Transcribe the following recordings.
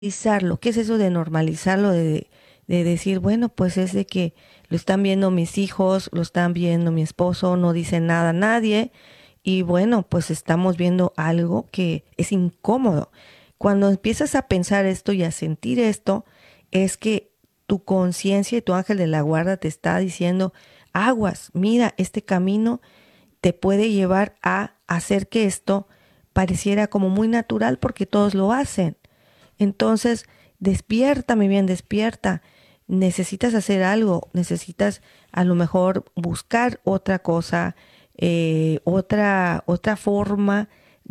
normalizarlo. ¿Qué es eso de normalizarlo? De decir, bueno, pues es de que lo están viendo mis hijos, lo están viendo mi esposo, no dice nada a nadie. Y bueno, pues estamos viendo algo que es incómodo. Cuando empiezas a pensar esto y a sentir esto, es que tu conciencia y tu ángel de la guarda te está diciendo, aguas, mira, este camino te puede llevar a hacer que esto pareciera como muy natural porque todos lo hacen. Entonces, despierta, mi bien, despierta. Necesitas hacer algo, necesitas a lo mejor buscar otra cosa, otra forma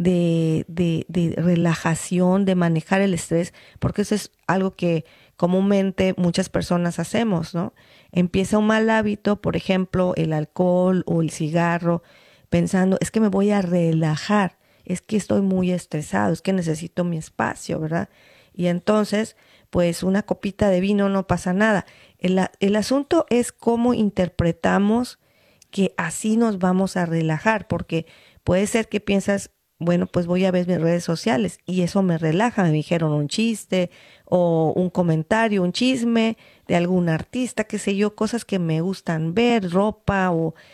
de relajación, de manejar el estrés, porque eso es algo que comúnmente muchas personas hacemos, ¿no? Empieza un mal hábito, por ejemplo, el alcohol o el cigarro, pensando, es que me voy a relajar, es que estoy muy estresado, es que necesito mi espacio, ¿verdad? Y entonces, pues una copita de vino no pasa nada. El asunto es cómo interpretamos que así nos vamos a relajar, porque puede ser que piensas, bueno, pues voy a ver mis redes sociales y eso me relaja, me dijeron un chiste o un comentario, un chisme de algún artista, qué sé yo, cosas que me gustan ver, ropa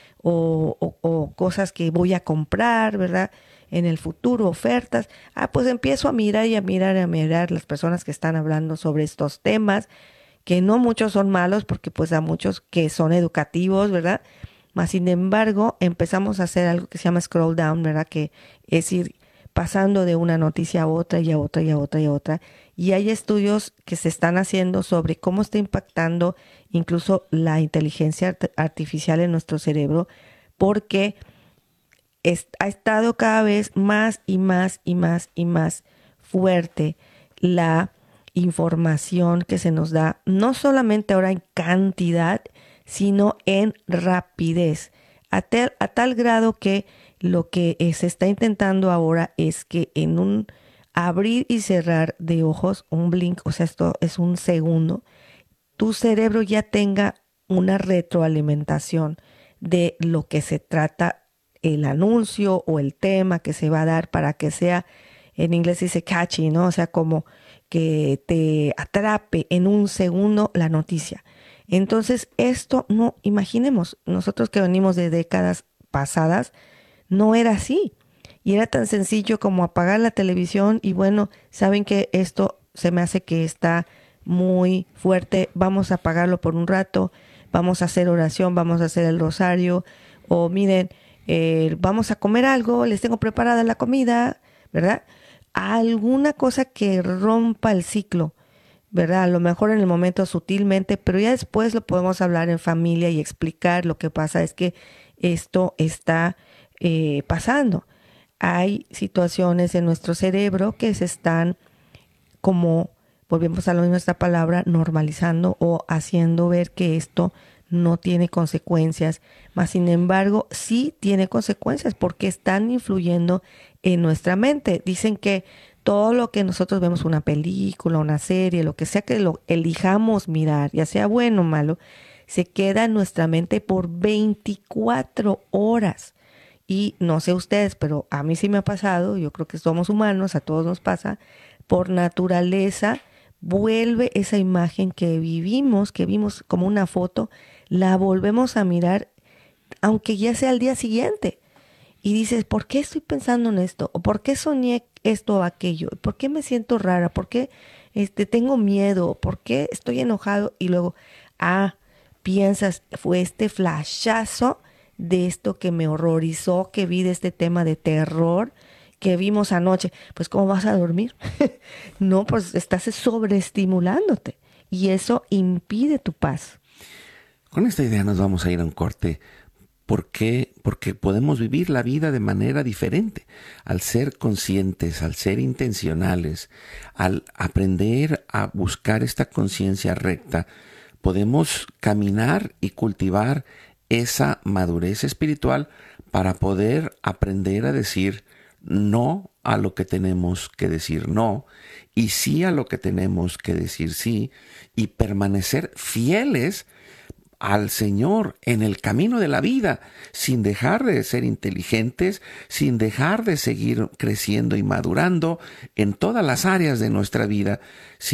o cosas que voy a comprar, ¿verdad? En el futuro, ofertas. Ah, pues empiezo a mirar y a mirar y a mirar las personas que están hablando sobre estos temas, que no muchos son malos, porque pues a muchos que son educativos, ¿verdad? Mas sin embargo, empezamos a hacer algo que se llama scroll down, ¿verdad? Que es ir pasando de una noticia a otra y a otra y a otra y a otra. Y hay estudios que se están haciendo sobre cómo está impactando incluso la inteligencia artificial en nuestro cerebro, porque ha estado cada vez más y más y más y más fuerte la información que se nos da, no solamente ahora en cantidad, sino en rapidez, a tal grado que lo que se está intentando ahora es que en un abrir y cerrar de ojos, un blink, o sea, esto es un segundo, tu cerebro ya tenga una retroalimentación de lo que se trata el anuncio o el tema que se va a dar para que sea, en inglés dice catchy, ¿no? O sea, como que te atrape en un segundo la noticia. Entonces, esto no, imaginemos, nosotros que venimos de décadas pasadas, no era así. Y era tan sencillo como apagar la televisión y bueno, saben que esto se me hace que está muy fuerte, vamos a apagarlo por un rato, vamos a hacer oración, vamos a hacer el rosario, o miren, vamos a comer algo, les tengo preparada la comida, ¿verdad? Alguna cosa que rompa el ciclo, ¿verdad? A lo mejor en el momento sutilmente, pero ya después lo podemos hablar en familia y explicar lo que pasa es que esto está pasando. Hay situaciones en nuestro cerebro que se están como, volvemos a lo mismo esta palabra, normalizando o haciendo ver que esto no tiene consecuencias, mas sin embargo sí tiene consecuencias porque están influyendo en nuestra mente. Dicen que todo lo que nosotros vemos, una película, una serie, lo que sea que lo elijamos mirar, ya sea bueno o malo, se queda en nuestra mente por 24 horas. Y no sé ustedes, pero a mí sí me ha pasado, yo creo que somos humanos, a todos nos pasa, por naturaleza vuelve esa imagen que vimos como una foto, la volvemos a mirar, aunque ya sea al día siguiente. Y dices, ¿por qué estoy pensando en esto? ¿O por qué soñé esto o aquello? ¿Por qué me siento rara? ¿Por qué tengo miedo? ¿Por qué estoy enojado? Y luego, ah, piensas, fue este flashazo de esto que me horrorizó, que vi de este tema de terror que vimos anoche. Pues, ¿cómo vas a dormir? No, pues estás sobreestimulándote y eso impide tu paz. Con esta idea nos vamos a ir a un corte. ¿Por qué? Porque podemos vivir la vida de manera diferente. Al ser conscientes, al ser intencionales, al aprender a buscar esta conciencia recta, podemos caminar y cultivar esa madurez espiritual para poder aprender a decir no a lo que tenemos que decir no y sí a lo que tenemos que decir sí y permanecer fieles al Señor en el camino de la vida, sin dejar de ser inteligentes, sin dejar de seguir creciendo y madurando en todas las áreas de nuestra vida,